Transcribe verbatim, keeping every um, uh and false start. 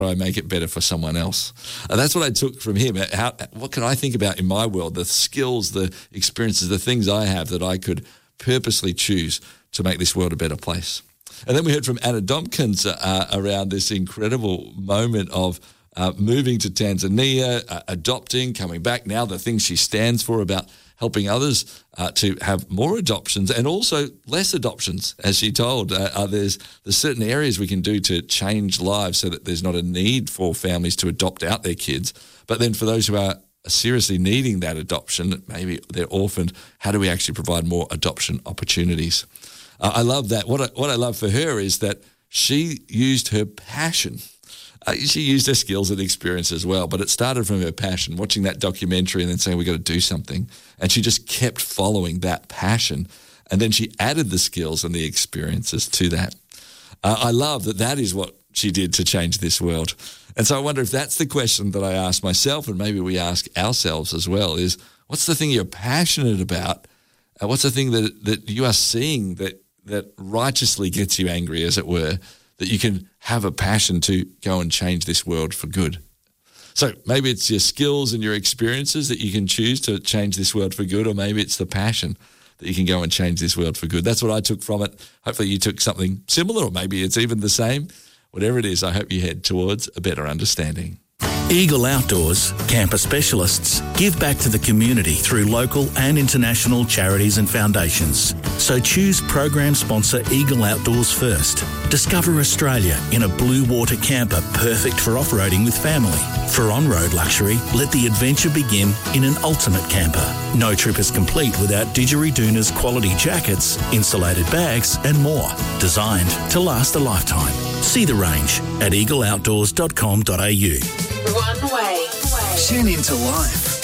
I make it better for someone else? And that's what I took from him. How, what can I think about in my world, the skills, the experiences, the things I have that I could purposely choose to make this world a better place? And then we heard from Anna Dompkins uh, around this incredible moment of uh, moving to Tanzania, uh, adopting, coming back, now the things she stands for about helping others uh, to have more adoptions and also less adoptions, as she told. Uh, uh, there's, there's certain areas we can do to change lives so that there's not a need for families to adopt out their kids. But then for those who are seriously needing that adoption, maybe they're orphaned, how do we actually provide more adoption opportunities? Uh, I love that. What I, what I love for her is that she used her passion. Uh, she used her skills and experience as well, but it started from her passion, watching that documentary and then saying, we've got to do something. And she just kept following that passion. And then she added the skills and the experiences to that. Uh, I love that that is what she did to change this world. And so I wonder if that's the question that I ask myself, and maybe we ask ourselves as well, is what's the thing you're passionate about? Uh, what's the thing that, that you are seeing that, that righteously gets you angry, as it were, that you can have a passion to go and change this world for good? So maybe it's your skills and your experiences that you can choose to change this world for good, or maybe it's the passion that you can go and change this world for good. That's what I took from it. Hopefully you took something similar, or maybe it's even the same. Whatever it is, I hope you head towards a better understanding. Eagle Outdoors, camper specialists, give back to the community through local and international charities and foundations. So choose program sponsor Eagle Outdoors first. Discover Australia in a blue water camper perfect for off-roading with family. For on-road luxury, let the adventure begin in an ultimate camper. No trip is complete without Didgeridoon's quality jackets, insulated bags and more. Designed to last a lifetime. See the range at eagle outdoors dot com dot a u. One way. Tune into life